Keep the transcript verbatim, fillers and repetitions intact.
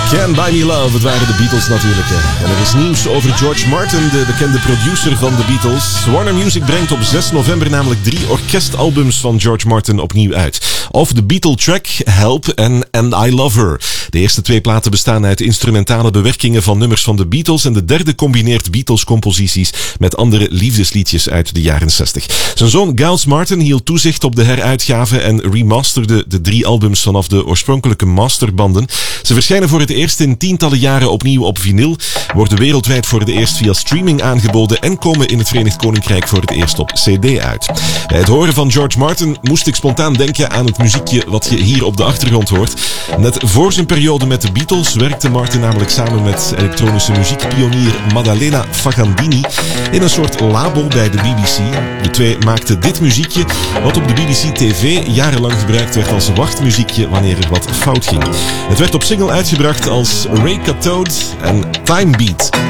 Can't Buy Me Love, het waren de Beatles natuurlijk. Hè. En er is nieuws over George Martin, de bekende producer van de Beatles. Warner Music brengt op zes november namelijk drie orkestalbums van George Martin opnieuw uit. Of de Beatle-track Help en And I Love Her. De eerste twee platen bestaan uit instrumentale bewerkingen van nummers van de Beatles en de derde combineert Beatles-composities met andere liefdesliedjes uit de jaren zestig. Zijn zoon Giles Martin hield toezicht op de heruitgave en remasterde de drie albums vanaf de oorspronkelijke masterbanden. Ze verschijnen voor het eerst in tientallen jaren opnieuw op vinyl, worden wereldwijd voor het eerst via streaming aangeboden en komen in het Verenigd Koninkrijk voor het eerst op cd uit. Bij het horen van George Martin moest ik spontaan denken aan het muziekje wat je hier op de achtergrond hoort. Net voor zijn periode met de Beatles werkte Martin namelijk samen met elektronische muziekpionier Maddalena Fagandini in een soort labo bij de B B C. De twee maakten dit muziekje, wat op de B B C T V jarenlang gebruikt werd als wachtmuziekje wanneer er wat fout ging. Het werd op single uitgebracht als Ray Cathode en Time Beat.